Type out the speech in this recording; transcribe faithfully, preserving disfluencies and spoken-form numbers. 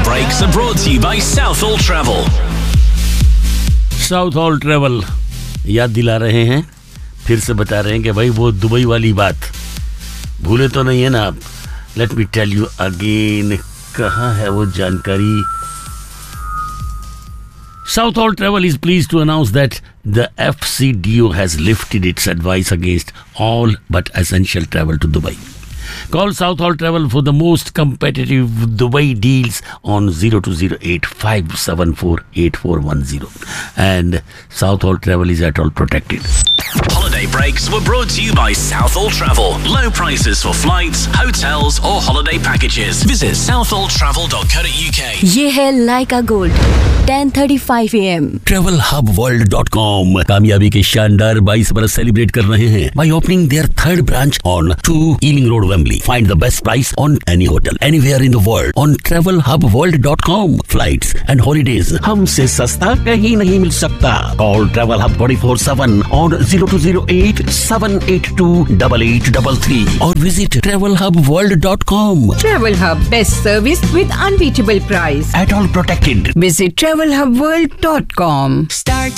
breaks are brought to you by Southall Travel. Southall Travel याद दिला रहे हैं, फिर से बता रहे हैं कि भाई वो दुबई वाली बात भूले तो नहीं है ना आप. Let me tell you again, कहाँ है वो जानकारी. Southall Travel is pleased to announce that the F C D O has lifted its advice against all but essential travel to Dubai. Call Southall Travel for the most competitive Dubai deals on zero two zero eight five seven four eight four one zero. And Southall Travel is at all protected. Holiday breaks were brought to you by Southall Travel. Low prices for flights, hotels or holiday packages. Visit southall travel dot co dot uk. ये है लाइका gold ten thirty-five A M. travel hub world dot com कामयाबी के शानदार बाईस बरस celebrate कर रहे हैं by opening their third branch on two Ealing Road, Wembley. Find the best price on any hotel anywhere in the world on travel hub world dot com. Flights and holidays हमसे सस्ता कहीं नहीं मिल सकता. Call Travel Hub twenty-four seven on zero two zero eight seven eight two eight eight three three or visit travel hub world dot com. Travel Hub, best service with unbeatable price. At all protected. Visit travel hub world dot com. Start